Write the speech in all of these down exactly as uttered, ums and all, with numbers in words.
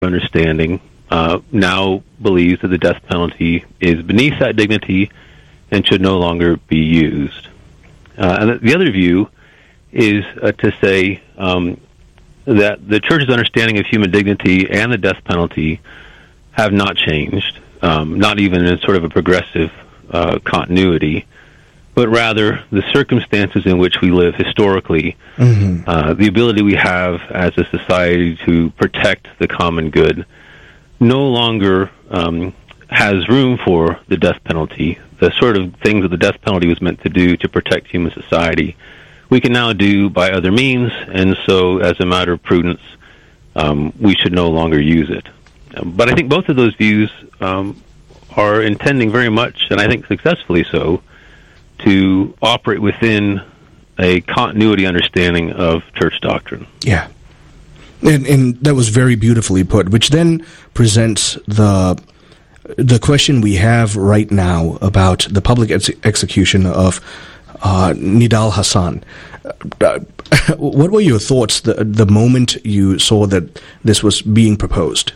understanding uh, now believes that the death penalty is beneath that dignity and should no longer be used. Uh, and the other view is uh, to say um, that the Church's understanding of human dignity and the death penalty have not changed, um, not even in sort of a progressive uh, continuity, but rather the circumstances in which we live historically, mm-hmm. uh, the ability we have as a society to protect the common good, no longer um, has room for the death penalty. The sort of things that the death penalty was meant to do to protect human society, we can now do by other means, and so as a matter of prudence, um, we should no longer use it. Um, but I think both of those views um, are intending very much, and I think successfully so, to operate within a continuity understanding of church doctrine. Yeah. And, and that was very beautifully put, which then presents the the question we have right now about the public ex- execution of uh, Nidal Hasan. Uh, what were your thoughts the, the moment you saw that this was being proposed?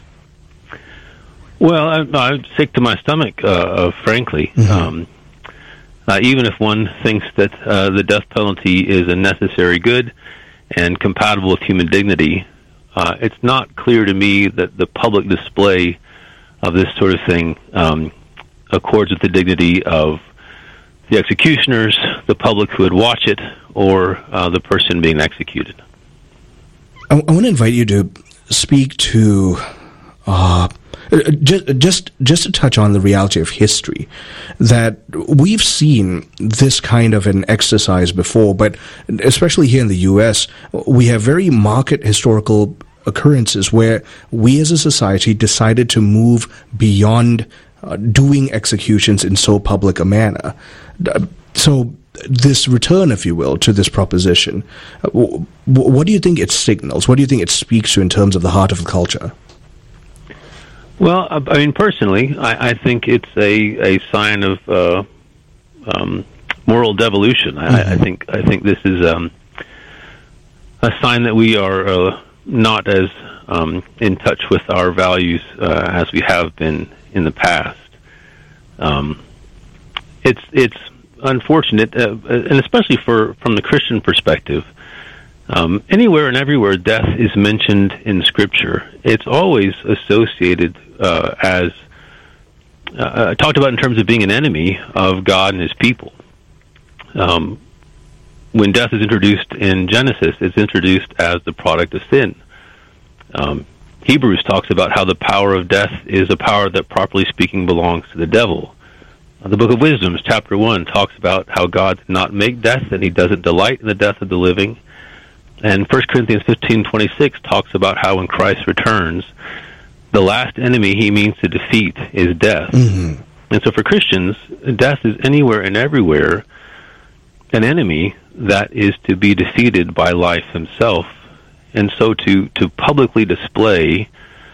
Well, I, I'm sick to my stomach, uh, uh, frankly. Mm-hmm. Um, uh, even if one thinks that uh, the death penalty is a necessary good and compatible with human dignity, uh, it's not clear to me that the public display of this sort of thing um, accords with the dignity of the executioners, the public who would watch it, or uh, the person being executed. I, I want to invite you to speak to uh, just, just just to touch on the reality of history, that we've seen this kind of an exercise before, but especially here in the U S, we have very marked historical occurrences where we as a society decided to move beyond uh, doing executions in so public a manner. Uh, so this return, if you will, to this proposition, uh, w- what do you think it signals? What do you think it speaks to in terms of the heart of the culture? Well, I mean, personally, I, I think it's a, a sign of uh, um, moral devolution. Mm-hmm. I, I think I think this is um, a sign that we are uh, not as um, in touch with our values uh, as we have been in the past. Um, it's it's unfortunate, uh, and especially for from the Christian perspective. Um, anywhere and everywhere death is mentioned in Scripture, it's always associated uh, as uh, talked about in terms of being an enemy of God and His people. Um, when death is introduced in Genesis, it's introduced as the product of sin. Um, Hebrews talks about how the power of death is a power that, properly speaking, belongs to the devil. Uh, the Book of Wisdom, chapter one, talks about how God did not make death, and He doesn't delight in the death of the living. And First Corinthians fifteen twenty-six talks about how when Christ returns, the last enemy He means to defeat is death. Mm-hmm. And so for Christians, death is anywhere and everywhere an enemy that is to be defeated by life himself. And so to, to publicly display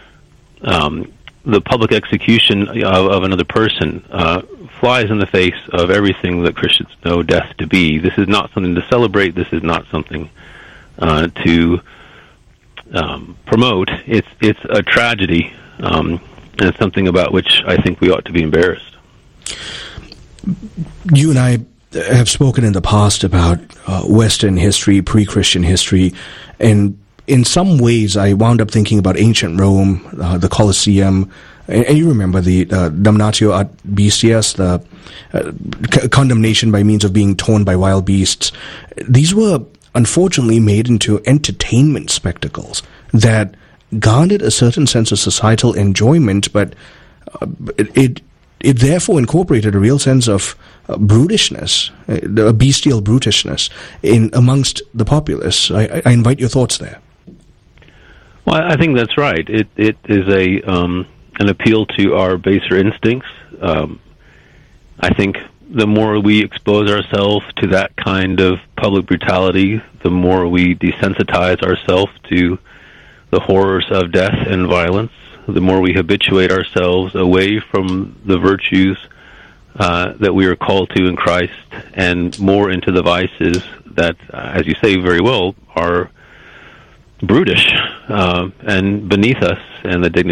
um, the public execution of, of another person uh, flies in the face of everything that Christians know death to be. This is not something to celebrate. This is not something uh, to um, promote. It's it's a tragedy, um, and it's something about which I think we ought to be embarrassed. You and I have spoken in the past about uh, Western history, pre-Christian history, and in some ways I wound up thinking about ancient Rome, uh, the Colosseum, and, and you remember the uh, damnatio ad bestias, the uh, c- condemnation by means of being torn by wild beasts. These were unfortunately made into entertainment spectacles that garnered a certain sense of societal enjoyment, but uh, it, it it therefore incorporated a real sense of uh, brutishness, uh, a bestial brutishness in amongst the populace. I, I invite your thoughts there. Well, I think that's right. It it is a um, an appeal to our baser instincts. Um, I think the more we expose ourselves to that kind of public brutality, the more we desensitize ourselves to the horrors of death and violence, the more we habituate ourselves away from the virtues uh, that we are called to in Christ, and more into the vices that, as you say very well, are brutish uh, and beneath us and the dignity